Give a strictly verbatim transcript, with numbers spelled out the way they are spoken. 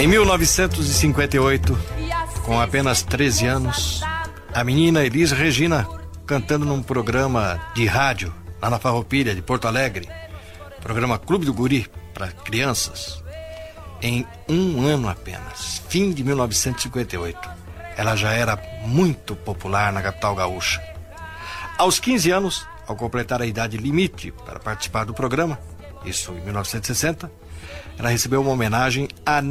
Em mil novecentos e cinquenta e oito, com apenas treze anos, a menina Elis Regina cantando num programa de rádio lá na Farroupilha de Porto Alegre, programa Clube do Guri para crianças. Em um ano apenas, fim de mil novecentos e cinquenta e oito, ela já era muito popular na capital gaúcha. Aos quinze anos, ao completar a idade limite para participar do programa, isso em mil novecentos e sessenta, ela recebeu uma homenagem a